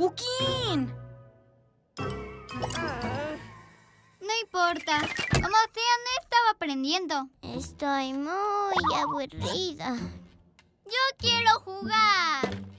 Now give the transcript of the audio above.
Joaquín. No importa. Como sea, no estaba aprendiendo. Estoy muy aburrida. Yo quiero jugar.